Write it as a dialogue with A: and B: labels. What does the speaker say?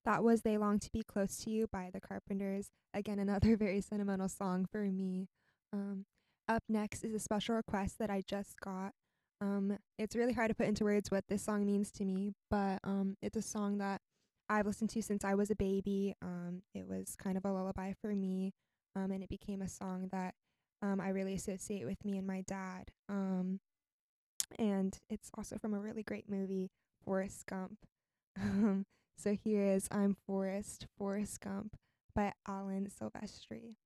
A: That was They Long to Be Close to You by the Carpenters. Again, another very sentimental song for me. Um, Up next is a special request that I just got. It's really hard to put into words what this song means to me, but it's a song that I've listened to since I was a baby. It was kind of a lullaby for me, and it became a song that I really associate with me and my dad. And it's also from a really great movie, Forrest Gump. Um, so here is I'm Forrest, Forrest Gump by Alan Silvestri.